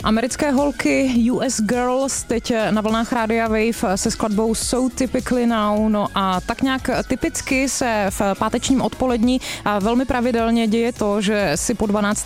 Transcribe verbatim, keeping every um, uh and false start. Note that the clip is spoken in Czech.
Americké holky U S Girls teď na vlnách Rádia Wave se skladbou So Typically Now. No a tak nějak typicky se v pátečním odpolední velmi pravidelně děje to, že si po dvanácté